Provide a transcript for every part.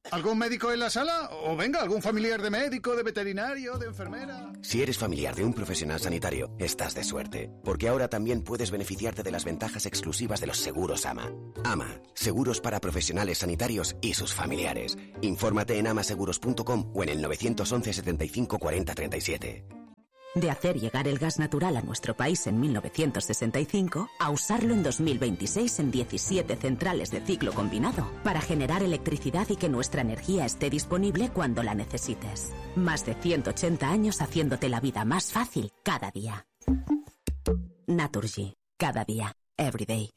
¿Algún médico en la sala? O venga, algún familiar de médico, de veterinario, de enfermera. Si eres familiar de un profesional sanitario, estás de suerte, porque ahora también puedes beneficiarte de las ventajas exclusivas de los seguros AMA. AMA, seguros para profesionales sanitarios y sus familiares. Infórmate en amaseguros.com o en el 911 75 40 37. De hacer llegar el gas natural a nuestro país en 1965 a usarlo en 2026 en 17 centrales de ciclo combinado para generar electricidad y que nuestra energía esté disponible cuando la necesites. Más de 180 años haciéndote la vida más fácil cada día. Naturgy. Cada día. Every day.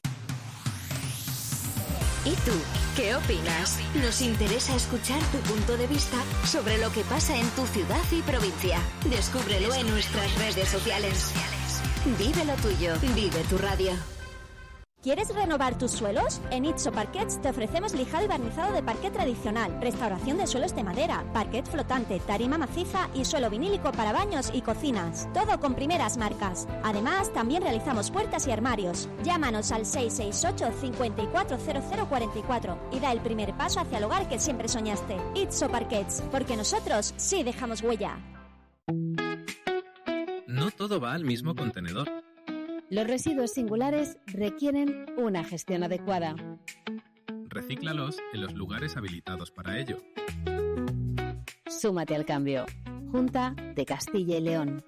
¿Y tú? ¿Qué opinas? Nos interesa escuchar tu punto de vista sobre lo que pasa en tu ciudad y provincia. Descúbrelo en nuestras redes sociales. Vive lo tuyo. Vive tu radio. ¿Quieres renovar tus suelos? En Itso Parquets te ofrecemos lijado y barnizado de parquet tradicional, restauración de suelos de madera, parquet flotante, tarima maciza y suelo vinílico para baños y cocinas. Todo con primeras marcas. Además, también realizamos puertas y armarios. Llámanos al 668 540044 y da el primer paso hacia el hogar que siempre soñaste. Itso Parquets, porque nosotros sí dejamos huella. No todo va al mismo contenedor. Los residuos singulares requieren una gestión adecuada. Recíclalos en los lugares habilitados para ello. Súmate al cambio. Junta de Castilla y León.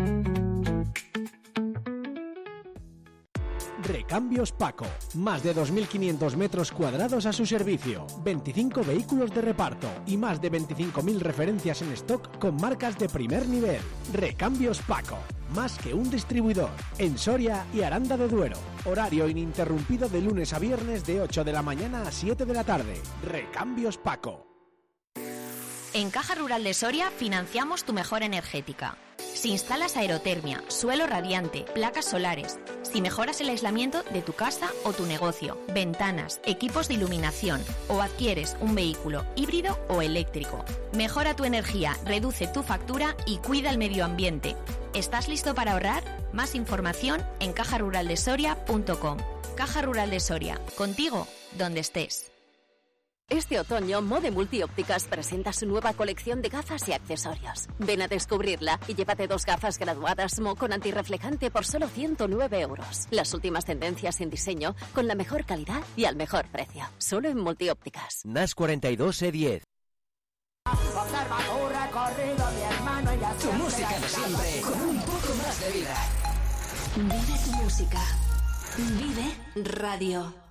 Recambios Paco. Más de 2.500 metros cuadrados a su servicio. 25 vehículos de reparto y más de 25.000 referencias en stock con marcas de primer nivel. Recambios Paco. Más que un distribuidor. En Soria y Aranda de Duero. Horario ininterrumpido de lunes a viernes de 8 de la mañana a 7 de la tarde. Recambios Paco. En Caja Rural de Soria financiamos tu mejora energética. Si instalas aerotermia, suelo radiante, placas solares, si mejoras el aislamiento de tu casa o tu negocio, ventanas, equipos de iluminación o adquieres un vehículo híbrido o eléctrico. Mejora tu energía, reduce tu factura y cuida el medio ambiente. ¿Estás listo para ahorrar? Más información en cajaruraldesoria.com. Caja Rural de Soria, contigo donde estés. Este otoño, Mode Multiópticas presenta su nueva colección de gafas y accesorios. Ven a descubrirla y llévate 2 gafas graduadas Mo con antirreflejante por solo 109 euros. Las últimas tendencias en diseño con la mejor calidad y al mejor precio. Solo en Multiópticas. NAS 42 E10. Tu música de siempre, con un poco más de vida. Vive tu música. Vive Radio.